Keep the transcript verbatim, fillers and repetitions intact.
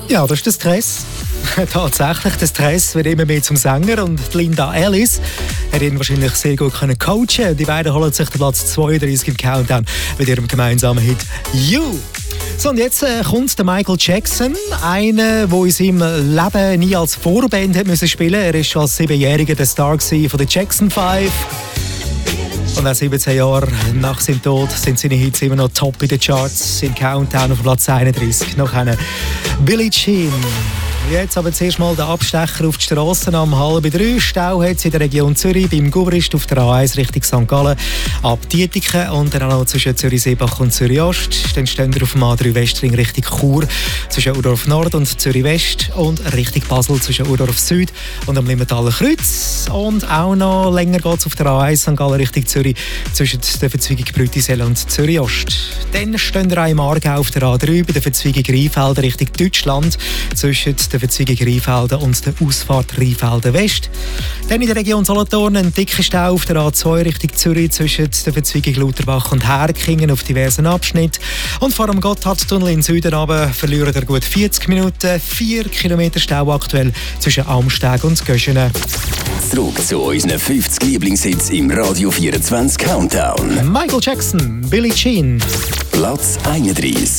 Ja, das ist der Stress. Tatsächlich, der Stress wird immer mehr zum Sänger und Linda Ellis hat ihn wahrscheinlich sehr gut können coachen. Die beiden holen sich den Platz zweiunddreißig im Countdown mit ihrem gemeinsamen Hit «You». So, und jetzt äh, kommt der Michael Jackson, einer, der in seinem Leben nie als Vorband hat müssen spielen. Er war schon als Siebenjähriger der Star von den Jackson Five. Und auch siebzehn Jahre nach seinem Tod sind seine Hits immer noch top in den Charts. Im Countdown auf Platz einunddreißig. Noch eine Billie Jean. Jetzt aber zuerst mal der Abstecher auf die Strassen am halb drei. Stau hat es in der Region Zürich beim Gubrist auf der A eins Richtung Sankt Gallen ab Dietiken und dann auch noch zwischen Zürich-Seebach und Zürich-Ost. Dann stehen wir auf dem A drei Westring Richtung Chur zwischen Urdorf Nord und Zürich-West und Richtung Basel zwischen Urdorf Süd und am Limmentaler Kreuz. Und auch noch länger geht es auf der A eins Sankt Gallen Richtung Zürich zwischen der Verzweigung Brütisel und Zürich-Ost. Dann stehen wir auch im Aargau auf der A drei bei der Verzweigung Rheinfelden Richtung Deutschland zwischen der Verzweigung Rheinfelden und der Ausfahrt Rheinfelden West. Dann in der Region Solothurn ein dicker Stau auf der A zwei Richtung Zürich zwischen der Verzweigung Lauterbach und Herkingen auf diversen Abschnitten. Und vor dem Gotthardtunnel in Süden aber verlieren wir gut vierzig Minuten. vier Kilometer Stau aktuell zwischen Amsteg und Göschenen. Zurück zu unseren fünfzig Lieblingshits im Radio vierundzwanzig Countdown. Michael Jackson, Billie Jean. Platz einunddreißig.